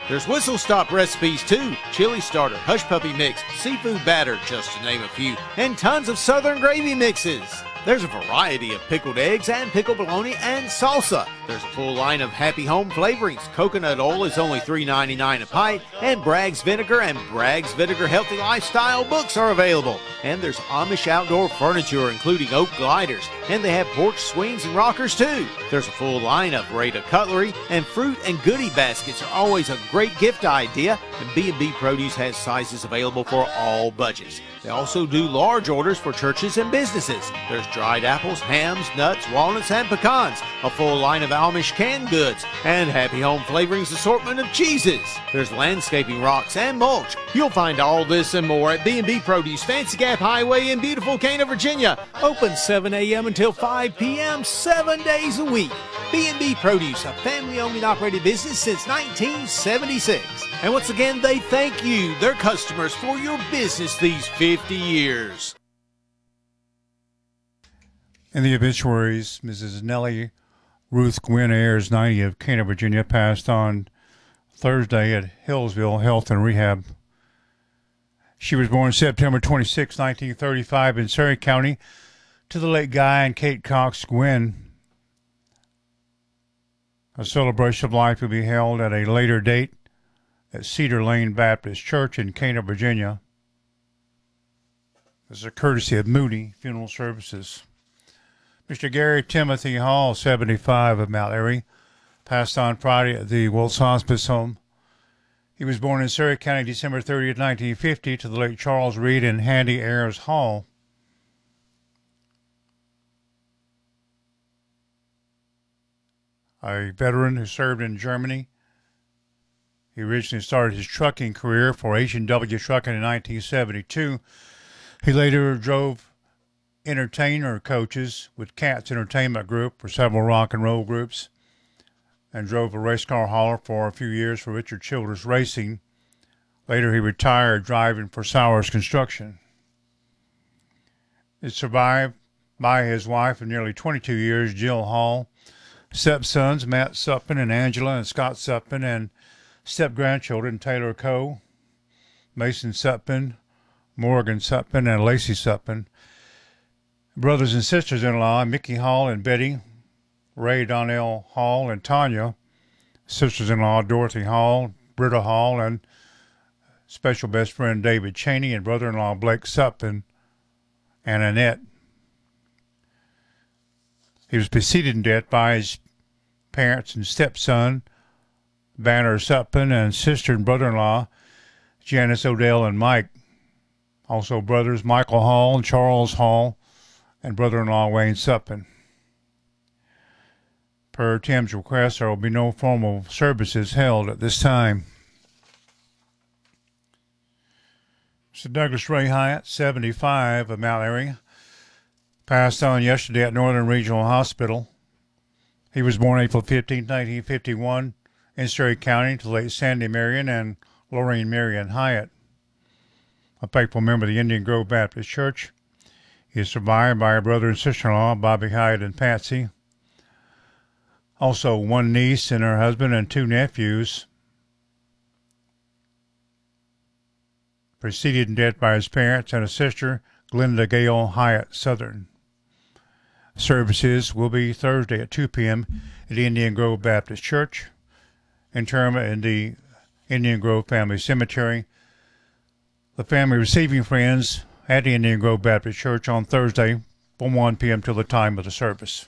There's whistle stop recipes too, chili starter, hush puppy mix, seafood batter, just to name a few, and tons of southern gravy mixes. There's a variety of pickled eggs and pickled bologna and salsa. There's a full line of Happy Home flavorings. Coconut oil is only $3.99 a pint, and Bragg's Vinegar and Bragg's Vinegar Healthy Lifestyle books are available. And there's Amish outdoor furniture, including oak gliders, and they have porch swings and rockers too. There's a full line of Rada cutlery, and fruit and goodie baskets are always a great gift idea, and B&B Produce has sizes available for all budgets. They also do large orders for churches and businesses. There's dried apples, hams, nuts, walnuts, and pecans, a full line of Amish canned goods, and Happy Home Flavorings assortment of cheeses. There's landscaping rocks and mulch. You'll find all this and more at B&B Produce, Fancy Gap Highway in beautiful Cana, Virginia. Open 7 a.m. until 5 p.m. 7 days a week. B&B Produce, a family-owned and operated business since 1976. And once again, they thank you, their customers, for your business these 50 years. In the obituaries, Mrs. Nellie Ruth Gwynn Ayers, 90, of Cana, Virginia, passed on Thursday at Hillsville Health and Rehab. She was born September 26, 1935, in Surry County, to the late Guy and Kate Cox Gwynn. A celebration of life will be held at a later date at Cedar Lane Baptist Church in Cana, Virginia. This is a courtesy of Moody Funeral Services. Mr. Gary Timothy Hall, 75, of Mount Airy, passed on Friday at the Wills Hospice Home. He was born in Surry County December 30th, 1950, to the late Charles Reed and Handy Ayers Hall. A veteran who served in Germany. He originally started his trucking career for H&W Trucking in 1972. He later drove entertainer coaches with Cats Entertainment Group for several rock and roll groups, and drove a race car hauler for a few years for Richard Childress Racing. Later, he retired driving for Sowers Construction. Is survived by his wife of nearly 22 years, Jill Hall, stepsons Matt Sutphin and Angela and Scott Sutphin, and step-grandchildren Taylor Coe, Mason Sutphin, Morgan Sutphin, and Lacey Sutphin. Brothers and sisters-in-law, Mickey Hall and Betty, Ray Donnell Hall and Tanya, sisters-in-law Dorothy Hall, Britta Hall, and special best friend David Cheney, and brother-in-law Blake Sutphin and Annette. He was preceded in death by his parents and stepson, Banner Sutphin, and sister and brother-in-law, Janice Odell and Mike. Also brothers Michael Hall and Charles Hall, and brother-in-law Wayne Sutphin. Per Tim's request, there will be no formal services held at this time. Mr. Douglas Ray Hyatt, 75, of Mount Airy, passed on yesterday at Northern Regional Hospital. He was born April 15, 1951, in Surry County, to late Sandy Marion and Lorraine Marion Hyatt, a faithful member of the Indian Grove Baptist Church. He is survived by a brother and sister-in-law, Bobby Hyatt and Patsy. Also, one niece and her husband and two nephews. Preceded in death by his parents and a sister, Glenda Gale Hyatt Southern. Services will be Thursday at 2 p.m. at the Indian Grove Baptist Church. Interment in the Indian Grove Family Cemetery. The family receiving friends at the Indian Grove Baptist Church on Thursday from 1 p.m. till the time of the service.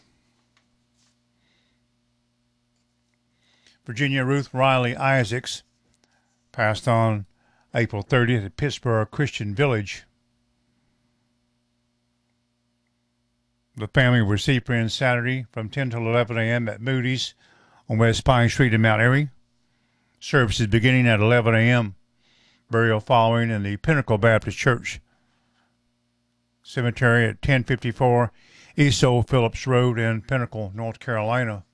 Virginia Ruth Riley Isaacs passed on April 30th at Pittsburgh Christian Village. The family will receive friends Saturday from 10 till 11 a.m. at Moody's on West Pine Street in Mount Airy. Services beginning at 11 a.m. Burial following in the Pinnacle Baptist Church Cemetery at 1054 East Old Phillips Road in Pinnacle, North Carolina.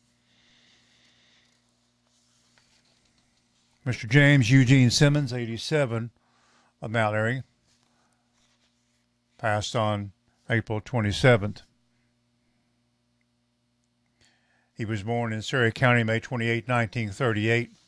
Mr. James Eugene Simmons, 87, of Mount Airy, passed on April 27th. He was born in Surry County, May 28, 1938.